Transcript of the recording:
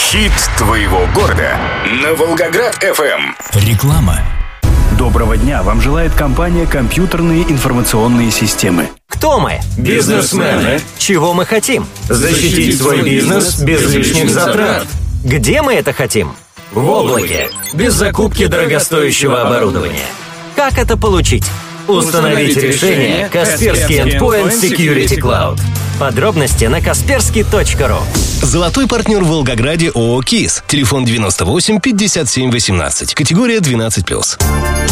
Хит твоего города на Волгоград-ФМ. Реклама. Доброго дня! Вам желает компания «Компьютерные информационные системы». Кто мы? Бизнесмены. Чего мы хотим? Защитить свой бизнес без лишних затрат. Где мы это хотим? В облаке. Без закупки дорогостоящего оборудования. Как это получить? Установить решение Kaspersky Endpoint Security Cloud. Подробности на kaspersky.ru. Золотой партнер в Волгограде ООО «КИС». Телефон 98 57 18. Категория 12+.